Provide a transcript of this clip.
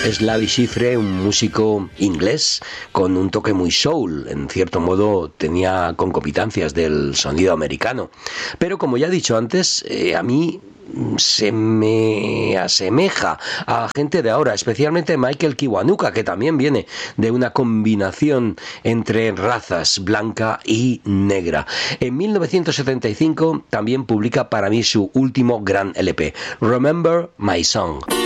Slavi Schifre, un músico inglés con un toque muy soul, en cierto modo tenía concomitancias del sonido americano. Pero como ya he dicho antes, a mí se me asemeja a gente de ahora, especialmente Michael Kiwanuka, que también viene de una combinación entre razas blanca y negra. En 1975 también publica para mí su último gran LP, Remember My Song.